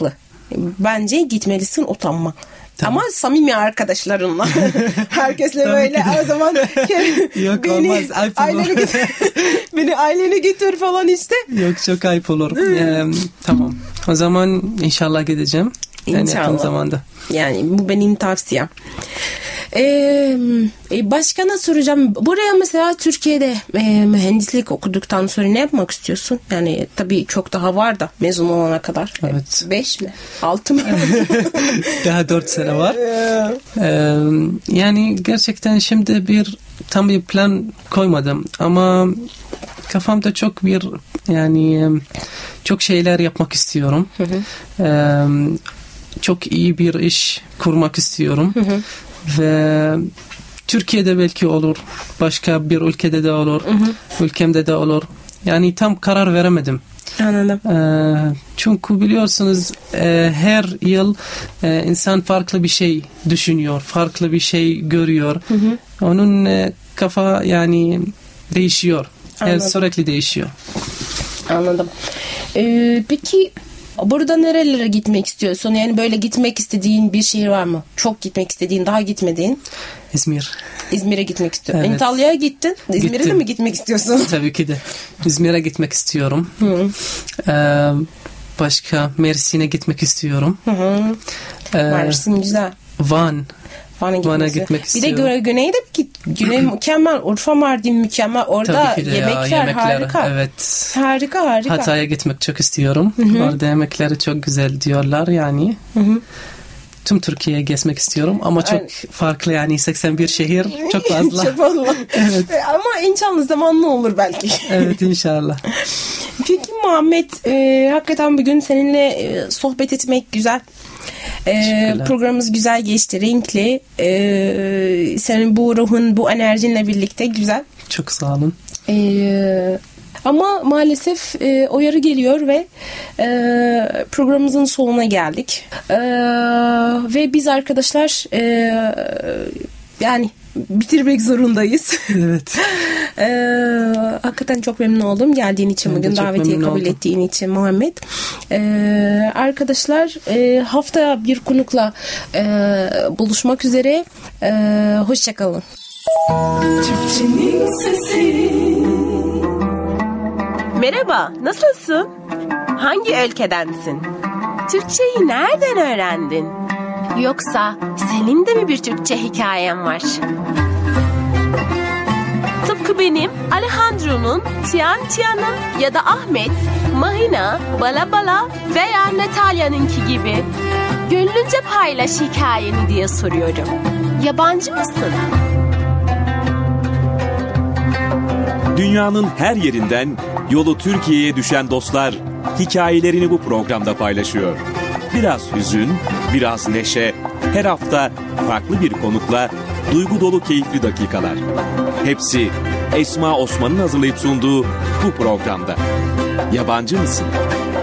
haklı. Bence gitmelisin, utanma. Tamam. Ama samimi arkadaşlarınla. Herkesle böyle o zaman yok, olmaz. Beni ailene götür falan işte. Yok, çok ayıp olur. Tamam. O zaman inşallah gideceğim. İnşallah. Yakın zamanda. Yani bu benim tavsiyem. Başka ne soracağım? Buraya mesela Türkiye'de mühendislik okuduktan sonra ne yapmak istiyorsun? Yani tabii çok daha var da mezun olana kadar. Evet. 5 mi? 6 mı? Daha 4 sene var. Yani gerçekten şimdi tam bir plan koymadım ama kafamda çok şeyler yapmak istiyorum. Çok iyi bir iş kurmak istiyorum. Ve Türkiye'de belki olur, başka bir ülkede de olur, ülkemde de olur. Yani tam karar veremedim. Anladım. Çünkü biliyorsunuz her yıl insan farklı bir şey düşünüyor, farklı bir şey görüyor. Onun kafa yani değişiyor. Sürekli değişiyor. Anladım. Peki burada nerelere gitmek istiyorsun? Yani böyle gitmek istediğin bir şehir var mı? Çok gitmek istediğin, daha gitmediğin? İzmir. İzmir'e gitmek istiyorum. Evet. Antalya'ya gittin. İzmir'e de mi gitmek istiyorsun? Tabii ki de. İzmir'e gitmek istiyorum. Başka Mersin'e gitmek istiyorum. Mersin güzel. Van'a gitmek istiyorum. Bir de güneyde Güney mükemmel. Urfa, Mardin mükemmel. Orada yemekler harika. Evet. Harika. Hatay'a gitmek çok istiyorum. Orada yemekleri çok güzel diyorlar yani. Tüm Türkiye'ye gezmek istiyorum ama çok farklı yani 81 şehir çok fazla. Çok fazla. Evet. Ama inşallah zamanlı olur belki. Evet, inşallah. Peki Muhammed, hakikaten bugün seninle sohbet etmek güzel. Programımız güzel geçti, renkli. Senin bu ruhun, bu enerjinle birlikte güzel. Çok sağ olun. Ama maalesef uyarı geliyor ve programımızın sonuna geldik. Ve biz arkadaşlar yani bitirmek zorundayız. Evet. Hakikaten çok memnun oldum geldiğin için, bugün davetiye kabul ettiğin için Muhammed. Arkadaşlar haftaya bir konukla buluşmak üzere. Hoşçakalın. Türkçenin sesi. Merhaba, nasılsın? Hangi ülkedensin? Türkçeyi nereden öğrendin? Yoksa senin de mi bir Türkçe hikayen var? Tıpkı benim, Alejandro'nun, Tian'ın ya da Ahmet, Mahina, Bala veya Natalya'nınki gibi. Gönlünce paylaş hikayeni diye soruyorum. Yabancı mısın? Dünyanın her yerinden yolu Türkiye'ye düşen dostlar hikayelerini bu programda paylaşıyor. Biraz hüzün, biraz neşe, her hafta farklı bir konukla duygu dolu keyifli dakikalar. Hepsi Esma Osman'ın hazırlayıp sunduğu bu programda. Yabancı mısın?